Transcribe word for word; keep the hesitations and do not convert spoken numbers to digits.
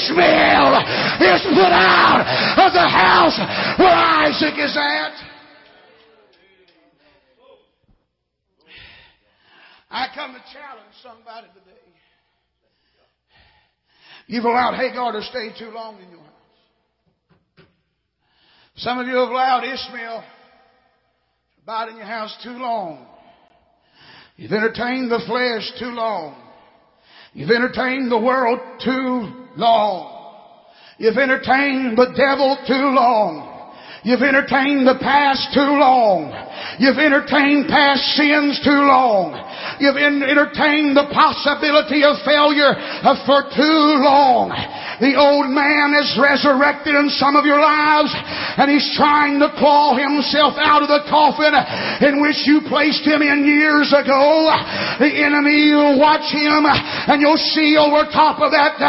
Ishmael is put out of the house where Isaac is at. I come to challenge somebody today. You've allowed Hagar to stay too long in your house. Some of you have allowed Ishmael to abide in your house too long. You've entertained the flesh too long. You've entertained the world too long. You've entertained the devil too long. You've entertained the past too long. You've entertained past sins too long. You've entertained the possibility of failure for too long. The old man is resurrected in some of your lives, and he's trying to claw himself out of the coffin in which you placed him in years ago. The enemy will watch him, and you'll see over top of that